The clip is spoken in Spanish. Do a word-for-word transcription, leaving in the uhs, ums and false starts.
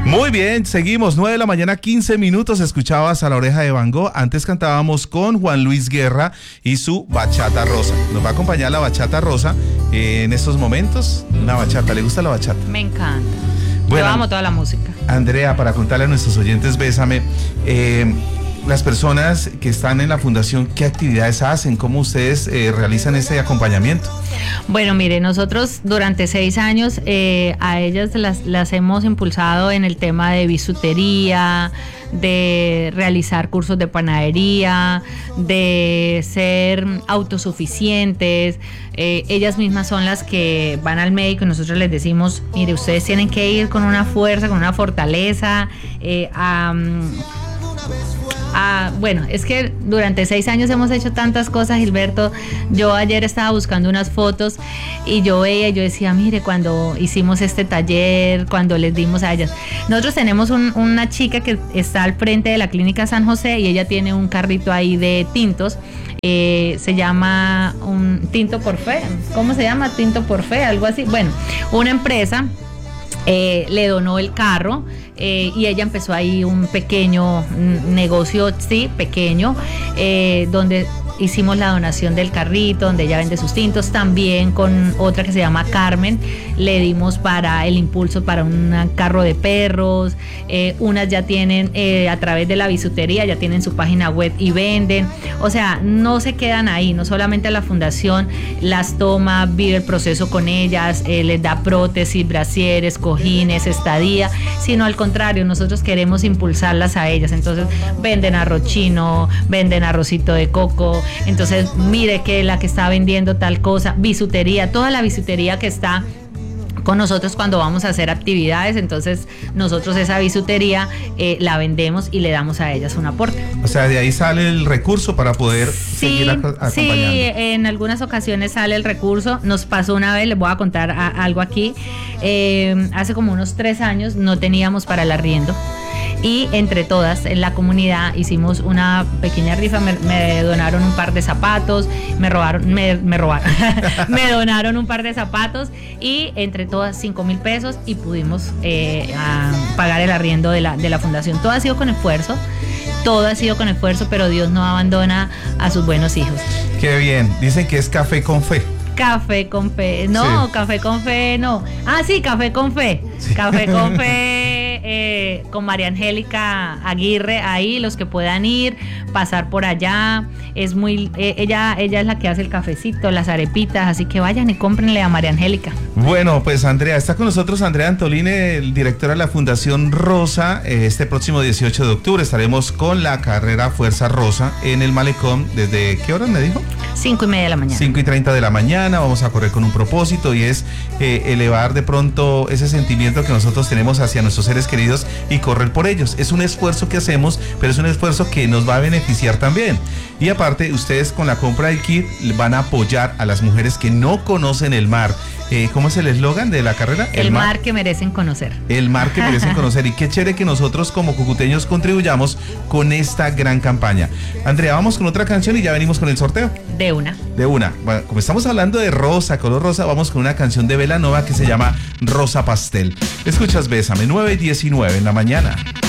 Muy bien, seguimos, nueve de la mañana, quince minutos, escuchabas A la Oreja de Van Gogh. Antes cantábamos con Juan Luis Guerra y su Bachata Rosa. Nos va a acompañar la Bachata Rosa eh, en estos momentos. Una bachata, ¿le gusta la bachata? Me encanta. Bueno, yo amo toda la música. Andrea, para contarle a nuestros oyentes, Bésame, eh, las personas que están en la fundación, ¿qué actividades hacen? ¿Cómo ustedes eh, realizan ese acompañamiento? Bueno, mire, nosotros durante seis años eh, a ellas las, las hemos impulsado en el tema de bisutería, de realizar cursos de panadería, de ser autosuficientes. Eh, ellas mismas son las que van al médico y nosotros les decimos, mire, ustedes tienen que ir con una fuerza, con una fortaleza, eh, a... Ah, bueno, es que durante seis años hemos hecho tantas cosas, Gilberto. Yo ayer estaba buscando unas fotos y yo veía, yo decía, mire, cuando hicimos este taller, cuando les dimos a ellas. Nosotros tenemos un, una chica que está al frente de la Clínica San José y ella tiene un carrito ahí de tintos. Eh, se llama un Tinto por Fe. ¿Cómo se llama? Tinto por Fe, algo así. Bueno, una empresa eh, le donó el carro. Eh, y ella empezó ahí un pequeño negocio, sí, pequeño, eh, donde hicimos la donación del carrito, donde ella vende sus tintos. También con otra que se llama Carmen, le dimos para el impulso para un carro de perros. Eh, unas ya tienen, eh, a través de la bisutería, ya tienen su página web y venden. O sea, no se quedan ahí, no solamente la fundación las toma, vive el proceso con ellas, eh, les da prótesis, brasieres, cojines, estadía, sino al contrario, nosotros queremos impulsarlas a ellas. Entonces venden arroz chino, venden arrocito de coco. Entonces mire que la que está vendiendo tal cosa, bisutería, toda la bisutería que está con nosotros cuando vamos a hacer actividades. Entonces nosotros esa bisutería eh, la vendemos y le damos a ellas un aporte. O sea, de ahí sale el recurso para poder sí, seguir ac- acompañando. Sí, en algunas ocasiones sale el recurso. Nos pasó una vez, les voy a contar a, algo aquí. Eh, hace como unos tres años no teníamos para el arriendo. Y entre todas en la comunidad hicimos una pequeña rifa, me, me donaron un par de zapatos, me robaron, me, me robaron, me donaron un par de zapatos y entre todas cinco mil pesos y pudimos eh, pagar el arriendo de la, de la fundación. Todo ha sido con esfuerzo, todo ha sido con esfuerzo, pero Dios no abandona a sus buenos hijos. Qué bien, dicen que es café con fe. Café con fe, no, sí. Café con fe, no. Ah, sí, café con fe, sí. Café con fe, eh, con María Angélica Aguirre, ahí los que puedan ir, pasar por allá, es muy, eh, ella, ella es la que hace el cafecito, las arepitas, así que vayan y cómprenle a María Angélica. Bueno, pues Andrea, está con nosotros Andrea Antolini, el director de la Fundación Rosa. Eh, este próximo dieciocho de octubre estaremos con la carrera Fuerza Rosa en el Malecón. ¿Desde qué hora me dijo? Cinco y media de la mañana. Cinco y treinta de la mañana. Vamos a correr con un propósito y es eh, elevar de pronto ese sentimiento que nosotros tenemos hacia nuestros seres queridos y correr por ellos. Es un esfuerzo que hacemos, pero es un esfuerzo que nos va a beneficiar también. Y aparte, ustedes con la compra del kit van a apoyar a las mujeres que no conocen el mar. Eh, ¿Cómo es el eslogan de la carrera? El, el mar, mar que merecen conocer. El mar que merecen conocer. Y qué chévere que nosotros como cucuteños contribuyamos con esta gran campaña. Andrea, vamos con otra canción y ya venimos con el sorteo. De una. De una. Bueno, como estamos hablando de rosa, color rosa, vamos con una canción de Belanova que se llama Rosa Pastel. Escuchas Bésame, nueve y diecinueve en la mañana.